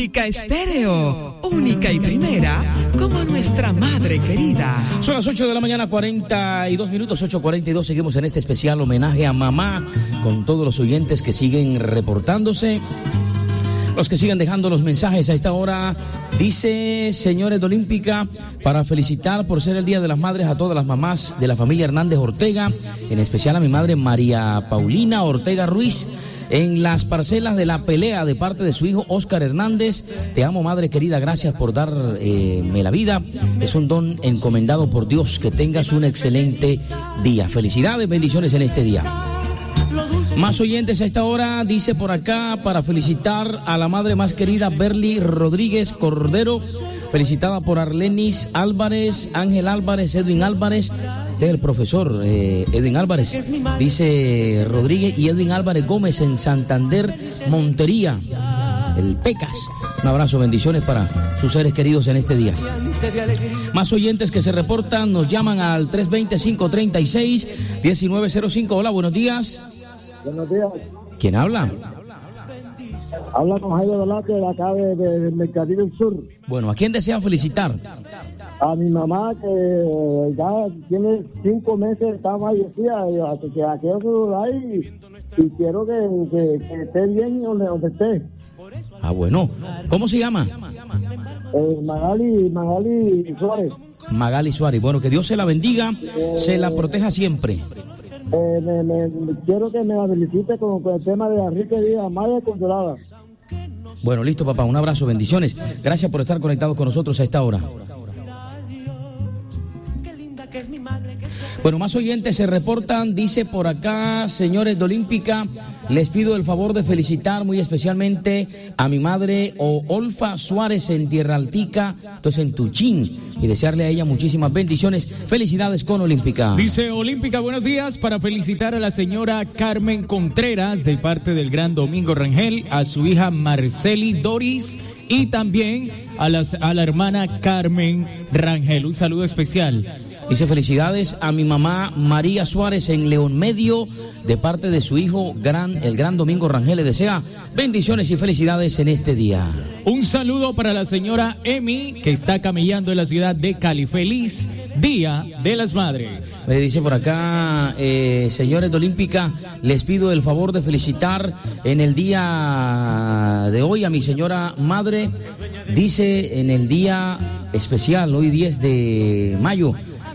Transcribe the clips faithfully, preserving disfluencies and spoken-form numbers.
Olímpica Estéreo, única y primera como nuestra madre querida. Son las ocho de la mañana, cuarenta y dos minutos, ocho cuarenta y dos. Seguimos en este especial homenaje a mamá con todos los oyentes que siguen reportándose. Los que sigan dejando los mensajes a esta hora. Dice, señores de Olímpica, para felicitar por ser el Día de las Madres a todas las mamás de la familia Hernández Ortega, en especial a mi madre María Paulina Ortega Ruiz, en las parcelas de La Pelea, de parte de su hijo Óscar Hernández. Te amo, madre querida, gracias por darme eh, la vida. Es un don encomendado por Dios. Que tengas un excelente día. Felicidades, bendiciones en este día. Más oyentes a esta hora, dice por acá, para felicitar a la madre más querida, Berly Rodríguez Cordero, felicitada por Arlenis Álvarez, Ángel Álvarez, Edwin Álvarez, este es el profesor eh, Edwin Álvarez, dice Rodríguez, y Edwin Álvarez Gómez en Santander, Montería, el Pecas. Un abrazo, bendiciones para sus seres queridos en este día. Más oyentes que se reportan, nos llaman al tres dos cero, cinco tres seis, uno nueve cero cinco. Hola, buenos días. Buenos días. ¿Quién habla? Habla con Jaime Velázquez de acá de, de, de Mercadillo del Sur. Bueno, ¿a quién desean felicitar? A mi mamá, que ya tiene cinco meses, está fallecida, así que aquí y, y quiero que, que, que esté bien donde, donde esté. Ah, bueno. ¿Cómo se llama? Eh, Magali, Magali Suárez. Magali Suárez. Bueno, que Dios se la bendiga, eh, se la proteja siempre. Eh, me, me, quiero que me felicite con, con el tema de Enrique Díaz, Madre Consolada. Bueno, listo, papá. Un abrazo, bendiciones. Gracias por estar conectados con nosotros a esta hora. Bueno, más oyentes se reportan, dice por acá, señores de Olímpica, les pido el favor de felicitar muy especialmente a mi madre Olfa Suárez en Tierra Altica, entonces en Tuchín, y desearle a ella muchísimas bendiciones. Felicidades con Olímpica. Dice Olímpica, buenos días, para felicitar a la señora Carmen Contreras de parte del gran Domingo Rangel, a su hija Marceli Doris y también a, las, a la hermana Carmen Rangel. Un saludo especial. Dice felicidades a mi mamá María Suárez en León Medio, de parte de su hijo gran, el gran Domingo Rangel. Le desea bendiciones y felicidades en este día. Un saludo para la señora Emi, que está camellando en la ciudad de Cali. Feliz Día de las Madres. Me dice por acá, eh, señores de Olímpica, les pido el favor de felicitar en el día de hoy a mi señora madre. Dice en el día especial, hoy diez de mayo,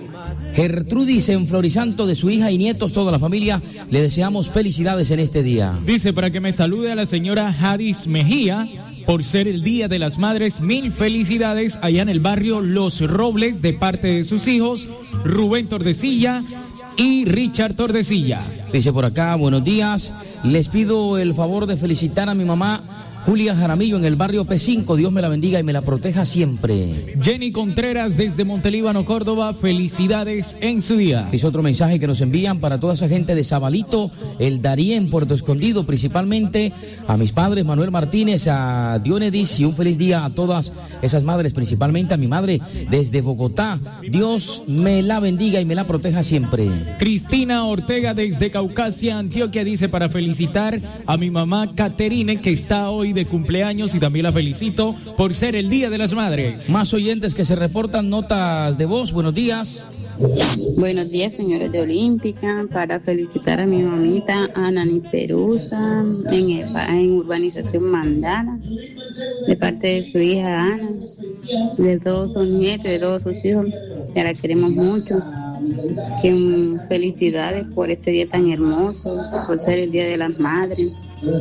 Gertrudis en Florisanto, de su hija y nietos, toda la familia, le deseamos felicidades en este día. Dice para que me salude a la señora Jadis Mejía, por ser el Día de las Madres, mil felicidades allá en el barrio Los Robles, de parte de sus hijos, Rubén Tordesilla y Richard Tordesilla. Dice por acá, buenos días, les pido el favor de felicitar a mi mamá Julia Jaramillo en el barrio P cinco, Dios me la bendiga y me la proteja siempre. Jenny Contreras desde Montelíbano, Córdoba, felicidades en su día. Es otro mensaje que nos envían para toda esa gente de Zabalito, el Darién, Puerto Escondido, principalmente a mis padres, Manuel Martínez, a Dionedis, y un feliz día a todas esas madres, principalmente a mi madre desde Bogotá. Dios me la bendiga y me la proteja siempre. Cristina Ortega desde Caucasia, Antioquia, dice para felicitar a mi mamá Caterine, que está hoy de cumpleaños, y también la felicito por ser el Día de las Madres. Más oyentes que se reportan, notas de voz. Buenos días. Buenos días, señores de Olímpica, para felicitar a mi mamita Anani Perusa en, en Urbanización Mandala, de parte de su hija Ana, de todos sus nietos, de todos sus hijos, que la queremos mucho. Que um, felicidades por este día tan hermoso, por ser el Día de las Madres.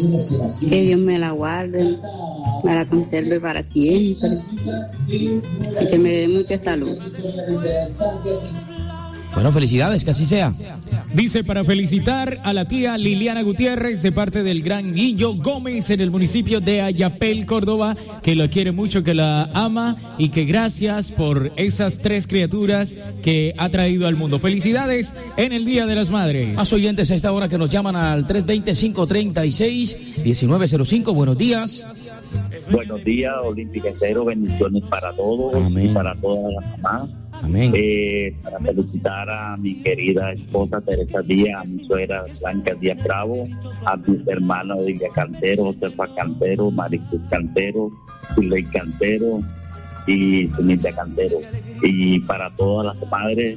Que Dios me la guarde, me la conserve para siempre y que me dé mucha salud. Bueno, felicidades, que así sea. Dice para felicitar a la tía Liliana Gutiérrez de parte del gran Guillo Gómez en el municipio de Ayapel, Córdoba, que la quiere mucho, que la ama y que gracias por esas tres criaturas que ha traído al mundo. Felicidades en el Día de las Madres. Más oyentes a esta hora que nos llaman al tres dos cero, cinco tres seis, uno nueve cero cinco. Buenos días. Buenos días, Olímpica Estéreo, bendiciones para todos. Amén. Y para todas las mamás. Amén. Eh, para felicitar a mi querida esposa Teresa Díaz, a mi suegra Blanca Díaz Bravo, a mis hermanos Lilia Cantero, Josefa Cantero, Maricruz Cantero, Zuley Cantero y Sunita Cantero. Y para todas las madres,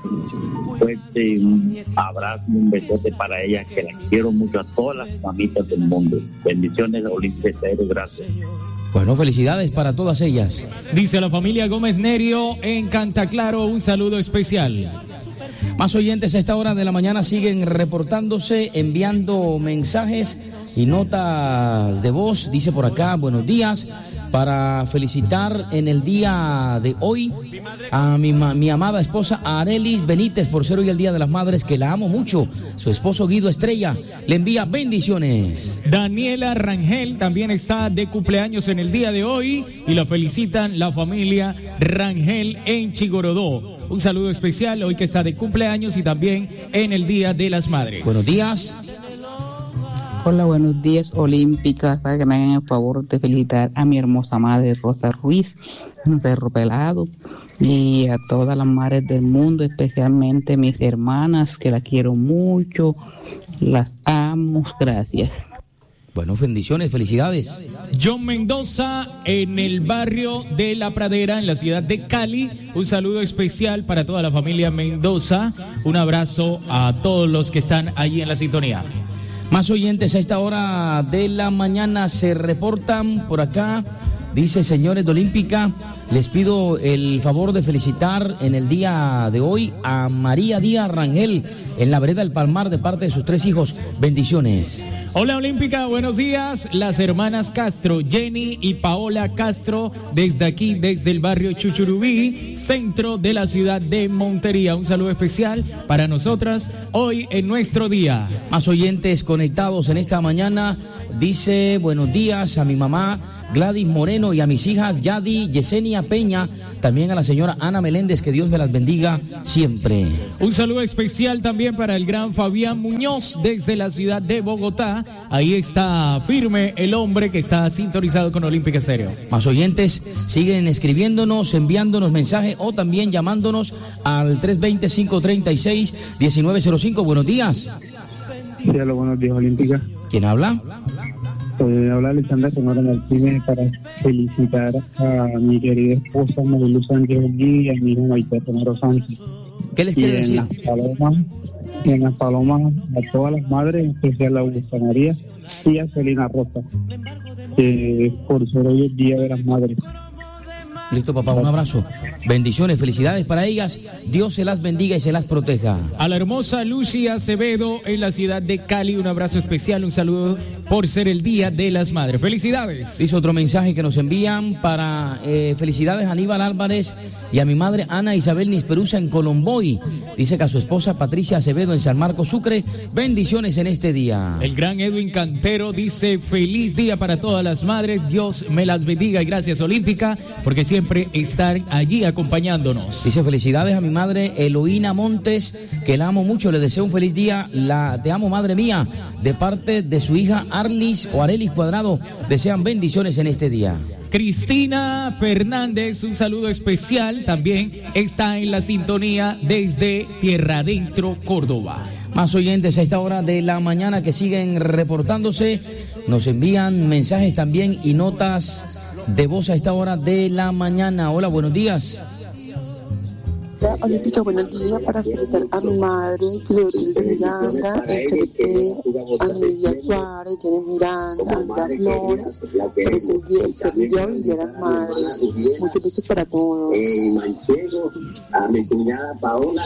un fuerte un abrazo y un besote para ellas, que las quiero mucho, a todas las mamitas del mundo. Bendiciones, Olimpia Estéreo, gracias. Bueno, felicidades para todas ellas. Dice la familia Gómez Nerio en Cantaclaro, un saludo especial. Más oyentes a esta hora de la mañana siguen reportándose, enviando mensajes y notas de voz. Dice por acá, buenos días, para felicitar en el día de hoy a mi, mi amada esposa Arelis Benítez, por ser hoy el Día de las Madres, que la amo mucho. Su esposo Guido Estrella le envía bendiciones. Daniela Rangel también está de cumpleaños en el día de hoy y la felicitan la familia Rangel en Chigorodó. Un saludo especial hoy que está de cumpleaños y también en el Día de las Madres. Buenos días. Hola, buenos días, Olímpicas, para que me hagan el favor de felicitar a mi hermosa madre Rosa Ruiz, un perro pelado, y a todas las madres del mundo, especialmente mis hermanas, que la quiero mucho, las amo, gracias. Bueno, bendiciones, felicidades. John Mendoza en el barrio de La Pradera, en la ciudad de Cali. Un saludo especial para toda la familia Mendoza. Un abrazo a todos los que están allí en la sintonía. Más oyentes a esta hora de la mañana se reportan por acá. Dice, señores de Olímpica, les pido el favor de felicitar en el día de hoy a María Díaz Rangel en la vereda del Palmar de parte de sus tres hijos. Bendiciones. Hola Olímpica, buenos días. Las hermanas Castro, Jenny y Paola Castro, desde aquí, desde el barrio Chuchurubí, centro de la ciudad de Montería. Un saludo especial para nosotras hoy en nuestro día. Más oyentes conectados en esta mañana. Dice, buenos días a mi mamá Gladys Moreno y a mis hijas Yadi, Yesenia Peña, también a la señora Ana Meléndez, que Dios me las bendiga siempre. Un saludo especial también para el gran Fabián Muñoz desde la ciudad de Bogotá. Ahí está firme el hombre que está sintonizado con Olímpica Estéreo. Más oyentes siguen escribiéndonos, enviándonos mensajes o también llamándonos al tres dos cero, cinco tres seis, uno nueve cero cinco. Buenos días. Sí, hola, buenos días, Olímpica. ¿Quién habla? Eh, habla Alexandra Sonora Martínez para felicitar a mi querida esposa Mariluz Sánchez y a mi hija Maite Romero Sánchez. ¿Qué les quiere y decir? En las palomas, en las palomas a todas las madres, en especial a Augusta María y a Celina Rosa, eh, por ser hoy el Día de las Madres. Listo, papá, un abrazo. Bendiciones, felicidades para ellas. Dios se las bendiga y se las proteja. A la hermosa Lucy Acevedo en la ciudad de Cali, un abrazo especial, un saludo por ser el Día de las Madres. Felicidades. Dice otro mensaje que nos envían para eh, felicidades a Aníbal Álvarez y a mi madre Ana Isabel Nisperusa en Colomboy. Dice que a su esposa Patricia Acevedo en San Marcos Sucre. Bendiciones en este día. El gran Edwin Cantero dice, feliz día para todas las madres. Dios me las bendiga y gracias Olímpica, porque siempre están allí acompañándonos. Dice, felicidades a mi madre Eloína Montes, que la amo mucho, le deseo un feliz día. La te amo, madre mía, de parte de su hija Arlis o Arelis Cuadrado. Desean bendiciones en este día. Cristina Fernández, un saludo especial, también está en la sintonía desde Tierra Adentro, Córdoba. Más oyentes a esta hora de la mañana que siguen reportándose, nos envían mensajes también y notas de voz a esta hora de la mañana. Hola, buenos días. Olímpica, buenos días, para felicitar a mi madre, Clotilde Miranda, excelente, a Nidia Suárez, Jenny Miranda, Andrea Flores, por ese día, el ser día hoy de las madres. Muchos besos para todos. A mi cuñada Paola.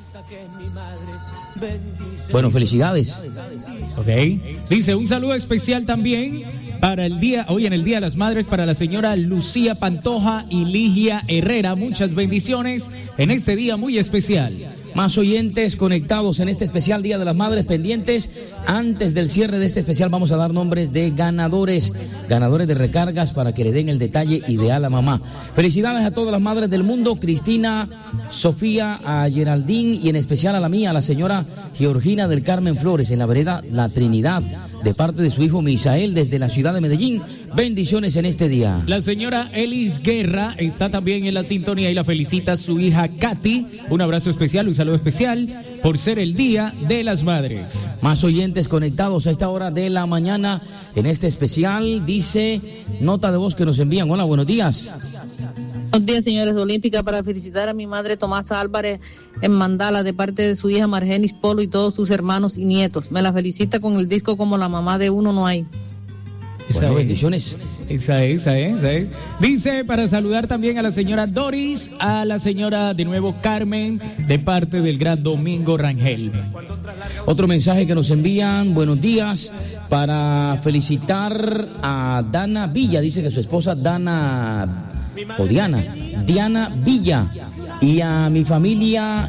Bueno, felicidades. Ok. Dice, un saludo especial también para el día, hoy en el Día de las Madres, para la señora Lucía Pantoja y Ligia Herrera. Muchas bendiciones en este día muy especial. Más oyentes conectados en este especial Día de las Madres, pendientes. Antes del cierre de este especial vamos a dar nombres de ganadores, ganadores de recargas para que le den el detalle ideal a mamá. Felicidades a todas las madres del mundo, Cristina, Sofía, a Geraldine y en especial a la mía, a la señora Georgina del Carmen Flores en la vereda La Trinidad. de parte de su hijo Misael desde la ciudad de Medellín. Bendiciones en este día. La señora Elis Guerra está también en la sintonía y la felicita a su hija Katy. Un abrazo especial, un saludo especial por ser el Día de las Madres. Más oyentes conectados a esta hora de la mañana en este especial. Dice nota de voz que nos envían. Hola, buenos días. Buenos días, señores de Olímpica, para felicitar a mi madre Tomasa Álvarez en Mandala de parte de su hija Margenis Polo y todos sus hermanos y nietos. Me la felicita con el disco Como la mamá de uno no hay. Bueno, bendiciones. Esa es, esa es, esa es. Dice para saludar también a la señora Doris, a la señora de nuevo Carmen, de parte del gran Domingo Rangel. Otro mensaje que nos envían, buenos días, para felicitar a Dana Villa, dice que su esposa Dana, o Diana, Diana Villa, y a mi familia.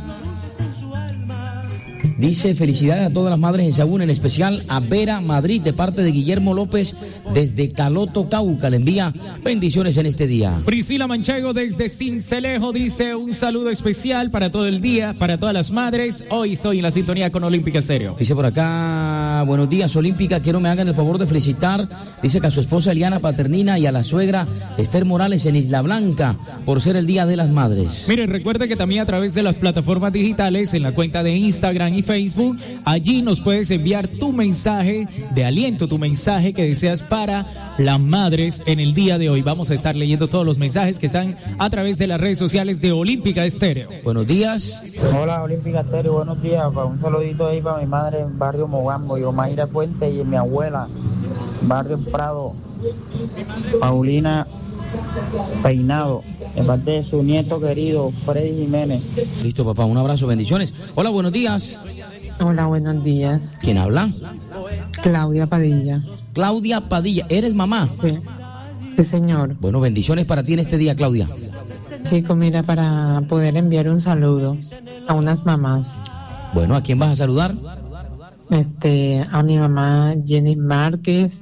Dice felicidades a todas las madres en Sagún, en especial a Vera Madrid de parte de Guillermo López desde Caloto, Cauca. Le envía bendiciones en este día. Priscila Manchego desde Cincelejo dice un saludo especial para todo el día, para todas las madres. Hoy soy en la sintonía con Olímpica Estéreo. Dice por acá, buenos días Olímpica, quiero me hagan el favor de felicitar, dice que a su esposa Eliana Paternina y a la suegra Esther Morales en Isla Blanca por ser el Día de las Madres. Miren, recuerda que también a través de las plataformas digitales, en la cuenta de Instagram y Facebook, allí nos puedes enviar tu mensaje de aliento, tu mensaje que deseas para las madres en el día de hoy. Vamos a estar leyendo todos los mensajes que están a través de las redes sociales de Olímpica Estéreo. Buenos días. Hola Olímpica Estéreo, buenos días. Un saludito ahí para mi madre en barrio Mogambo, y Omaira Fuente, y mi abuela en barrio Prado, Paulina Peinado, en parte de su nieto querido Freddy Jiménez. Listo, papá, un abrazo, bendiciones. Hola, buenos días. Hola, buenos días. ¿Quién habla? Claudia Padilla. Claudia Padilla, ¿eres mamá? Sí, sí señor. Bueno, bendiciones para ti en este día, Claudia. Chico, mira, para poder enviar un saludo a unas mamás. Bueno, ¿a quién vas a saludar? Este, a mi mamá Jenny Márquez.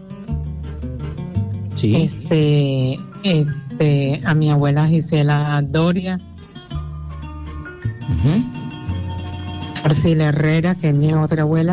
Sí. Este, este, a mi abuela Gisela Doria. Uh-huh. Arcila Herrera, que es mi otra abuela.